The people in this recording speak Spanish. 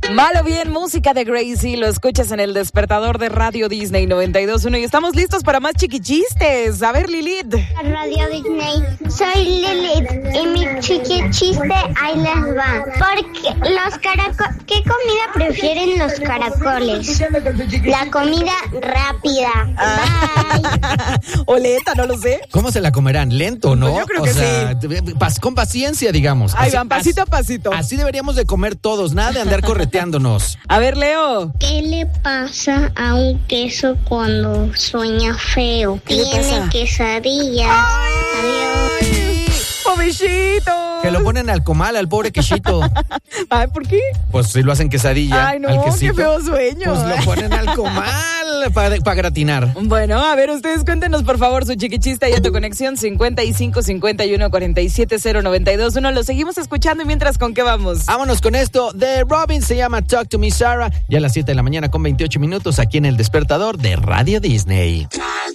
Malo Bien, música de Gracie, lo escuchas en el despertador de Radio Disney 92.1 y estamos listos para más chiquichistes. A ver, Lilith. Radio Disney, soy Lilith y mi chiquichiste ahí les va. Porque ¿qué comida prefieren los caracoles? La comida rápida. Bye. Oleta, no lo sé. ¿Cómo se la comerán? ¿Lento, no? Yo creo que sí. Con paciencia, digamos. Ahí van, pasito a pasito. Así deberíamos de comer todos, nada de andar correteándonos. A ver, Leo. ¿Qué le pasa a un queso cuando sueña feo? Tiene quesadilla. Adiós. ¡Pobrecito! Que lo ponen al comal, al pobre quesito. Ay, ¿por qué? Pues si lo hacen quesadilla. Ay, no, al quesito, qué feo sueño. Pues lo ponen al comal para gratinar. Bueno, a ver, ustedes cuéntenos por favor su chiquichista y a tu conexión 55 51 47 0921. Lo seguimos escuchando y mientras, ¿con qué vamos? Vámonos con esto de Robin, se llama Talk to Me Sarah. Ya a las 7 de la mañana con 28 minutos aquí en el despertador de Radio Disney.